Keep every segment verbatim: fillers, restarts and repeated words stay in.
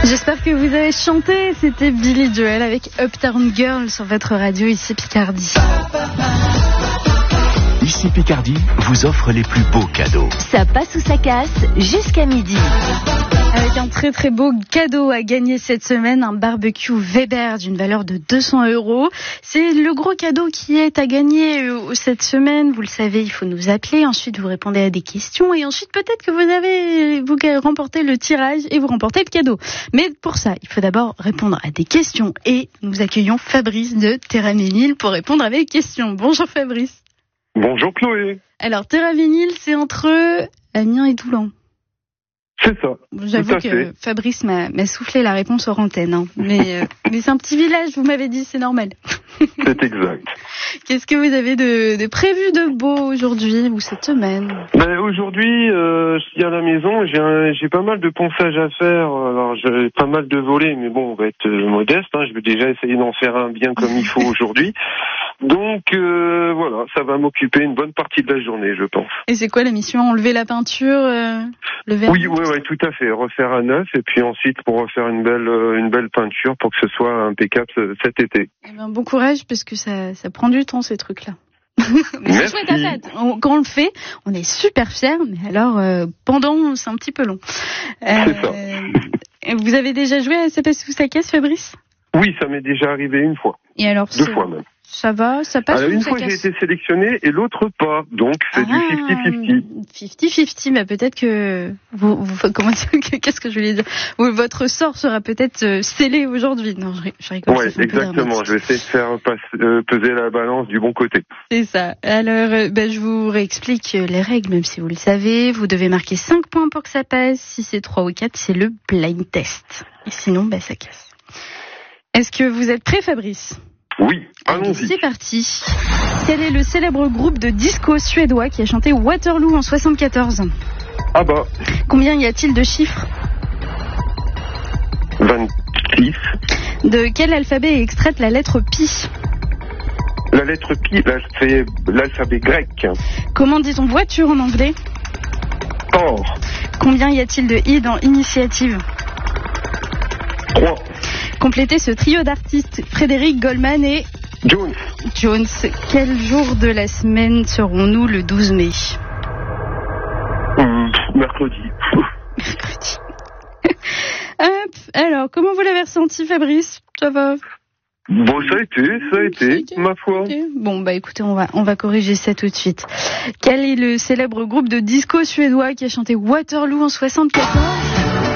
J'espère que vous avez chanté. C'était Billy Joel avec Uptown Girl sur votre radio ici Picardie. Ici Picardie vous offre les plus beaux cadeaux. Ça passe ou ça casse jusqu'à midi. Avec un très très beau cadeau à gagner cette semaine, un barbecue Weber d'une valeur de deux cents euros. C'est le gros cadeau qui est à gagner cette semaine. Vous le savez, il faut nous appeler. Ensuite, vous répondez à des questions. Et ensuite, peut-être que vous avez vous remportez le tirage et vous remportez le cadeau. Mais pour ça, il faut d'abord répondre à des questions. Et nous accueillons Fabrice de Terra-Ménil pour répondre à mes questions. Bonjour Fabrice. Bonjour Chloé. Alors, Terra-Ménil, c'est entre Amiens et Doulan. C'est ça. J'avoue que fait. Fabrice m'a, m'a soufflé la réponse hors antenne. Hein. Mais, euh, mais c'est un petit village, vous m'avez dit, c'est normal. C'est exact. Qu'est-ce que vous avez de, de prévu de beau aujourd'hui ou cette semaine? Ben, aujourd'hui, euh, je suis à la maison, j'ai, un, j'ai pas mal de ponçage à faire. Alors, j'ai pas mal de volets, mais bon, on va être euh, modeste. Hein. Je vais déjà essayer d'en faire un bien comme il faut aujourd'hui. Donc, euh, voilà, ça va m'occuper une bonne partie de la journée, je pense. Et c'est quoi la mission? Enlever la peinture, euh, le verre? Oui, oui, oui, tout à fait. Refaire à neuf et puis ensuite pour refaire une belle, euh, une belle peinture pour que ce soit impeccable cet été. Eh ben, bon courage parce que ça, ça prend du temps ces trucs-là. Mais c'est chouette à faire. On, quand on le fait, on est super fiers. Mais alors, euh, pendant, c'est un petit peu long. Euh, c'est ça. Vous avez déjà joué à Ça passe ou ça casse, Fabrice? Oui, ça m'est déjà arrivé une fois. Et alors, deux fois même. Ça va, ça passe. Alors, ou une ça fois casse? j'ai été sélectionné et l'autre pas, donc c'est ah, du cinquante cinquante. cinquante cinquante, bah peut-être que vous, vous comment qu'est-ce que je voulais dire? Votre sort sera peut-être euh, scellé aujourd'hui. Non, je, je rigole. Ouais, exactement. Je vais essayer de faire passe, euh, peser la balance du bon côté. C'est ça. Alors, euh, bah, je vous réexplique les règles, même si vous le savez. Vous devez marquer cinq points pour que ça passe. Si c'est trois ou quatre, c'est le blind test. Et sinon, bah ça casse. Est-ce que vous êtes prêt, Fabrice? Oui, allons-y. Allez, c'est parti. Quel est le célèbre groupe de disco suédois qui a chanté Waterloo en soixante-quatorze? Ah bah. Combien y a-t-il de chiffres? vingt-six. De quel alphabet est extraite la lettre pi? La lettre pi, là, c'est l'alphabet grec. Comment dit-on voiture en anglais? Or. Combien y a-t-il de i dans initiative? trois. Complétez ce trio d'artistes, Frédéric Goldman et Jones. Jones. Quel jour de la semaine serons-nous le douze mai? Mmh, mercredi. Mercredi. Hop. Alors, comment vous l'avez ressenti, Fabrice? Ça va? Bon, ça a été, ça a été, été ma foi. Okay. Bon, bah écoutez, on va, on va corriger ça tout de suite. Quel est le célèbre groupe de disco suédois qui a chanté Waterloo en soixante-quatorze?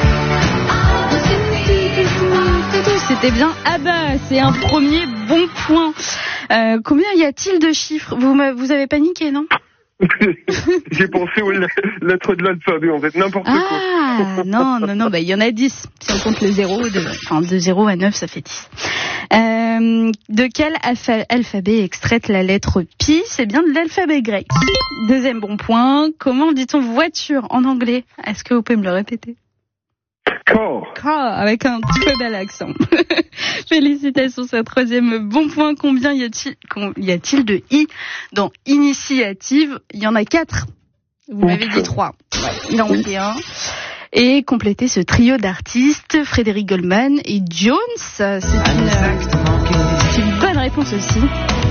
C'était bien ABBA, c'est un premier bon point. Euh, combien y a-t-il de chiffres? Vous, vous avez paniqué, non? J'ai pensé aux lettres de l'alphabet, en fait, n'importe ah, quoi. Ah, non, non, non, bah, il y en a dix. Si on compte le zéro, de, enfin, de zéro à neuf, ça fait dix. Euh, de quel alpha, alphabet est extraite la lettre pi? C'est bien de l'alphabet grec. Deuxième bon point. Comment dit-on voiture en anglais? Est-ce que vous pouvez me le répéter? Car. Car, avec un très bel accent. Félicitations, c'est un troisième bon point. Combien y a-t-il, y a-t-il de i dans initiative? Il y en a quatre. Vous m'avez dit trois. Ouais, il en manquait un. Et complétez ce trio d'artistes, Frédéric Goldman et Jones. C'est une, c'est une bonne réponse aussi.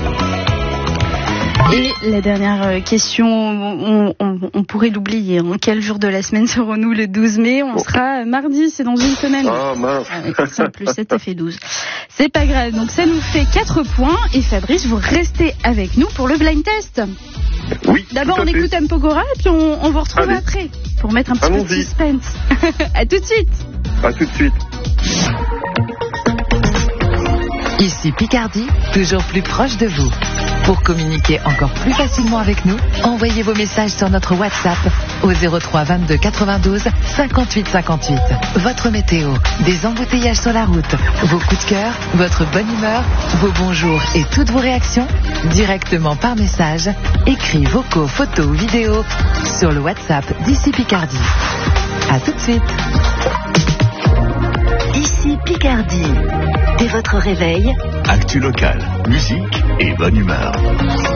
Et la dernière question, on, on, on pourrait l'oublier. Hein. Quel jour de la semaine serons-nous le douze mai? On sera mardi, c'est dans une semaine. Ah mince. Ah, cinq plus sept, ça fait douze. C'est pas grave, donc ça nous fait quatre points. Et Fabrice, vous restez avec nous pour le blind test. Oui. D'abord, on fait. écoute Mpogora, puis on, on vous retrouve Allez. après. Pour mettre un petit Allons-y. peu de suspense. À tout de suite. À tout de suite. Ici Picardie, toujours plus proche de vous. Pour communiquer encore plus facilement avec nous, envoyez vos messages sur notre WhatsApp au zéro trois vingt-deux quatre-vingt-douze cinquante-huit cinquante-huit. Votre météo, des embouteillages sur la route, vos coups de cœur, votre bonne humeur, vos bonjours et toutes vos réactions, directement par message, écrits, vocaux, photos ou vidéos sur le WhatsApp d'Ici Picardie. À tout de suite. Ici Picardie. Dès votre réveil, actu local, musique et bonne humeur.